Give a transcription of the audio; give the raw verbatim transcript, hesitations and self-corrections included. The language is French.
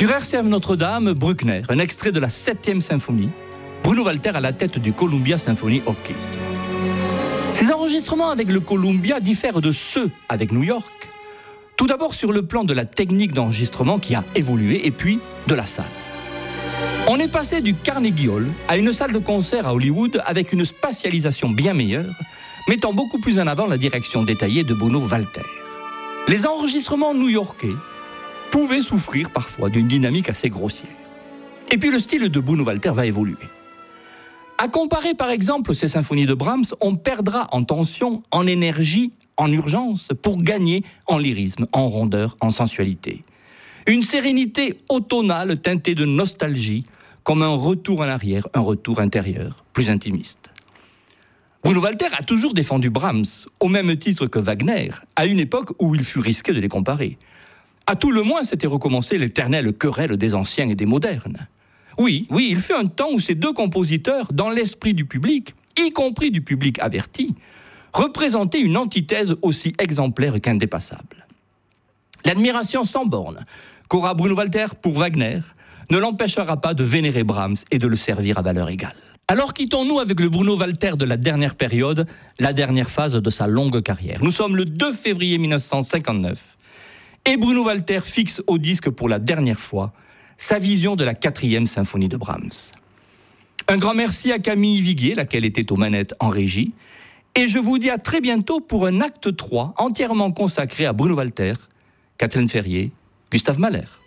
Sur R C F Notre-Dame, Bruckner, un extrait de la septième symphonie, Bruno Walter à la tête du Columbia Symphony Orchestra. Ces enregistrements avec le Columbia diffèrent de ceux avec New York, tout d'abord sur le plan de la technique d'enregistrement qui a évolué, et puis de la salle. On est passé du Carnegie Hall à une salle de concert à Hollywood avec une spatialisation bien meilleure, mettant beaucoup plus en avant la direction détaillée de Bruno Walter. Les enregistrements new-yorkais pouvaient souffrir parfois d'une dynamique assez grossière. Et puis le style de Bruno Walter va évoluer. À comparer par exemple ces symphonies de Brahms, on perdra en tension, en énergie, en urgence, pour gagner en lyrisme, en rondeur, en sensualité. Une sérénité automnale teintée de nostalgie, comme un retour en arrière, un retour intérieur, plus intimiste. Bruno Walter a toujours défendu Brahms, au même titre que Wagner, à une époque où il fut risqué de les comparer. À tout le moins, s'était recommencé l'éternelle querelle des anciens et des modernes. Oui, oui, il fut un temps où ces deux compositeurs, dans l'esprit du public, y compris du public averti, représentaient une antithèse aussi exemplaire qu'indépassable. L'admiration sans borne qu'aura Bruno Walter pour Wagner ne l'empêchera pas de vénérer Brahms et de le servir à valeur égale. Alors quittons-nous avec le Bruno Walter de la dernière période, la dernière phase de sa longue carrière. Nous sommes le deux février mille neuf cent cinquante-neuf et Bruno Walter fixe au disque pour la dernière fois sa vision de la quatrième symphonie de Brahms. Un grand merci à Camille Viguier, laquelle était aux manettes en régie, et je vous dis à très bientôt pour un acte trois entièrement consacré à Bruno Walter, Kathleen Ferrier, Gustave Mahler.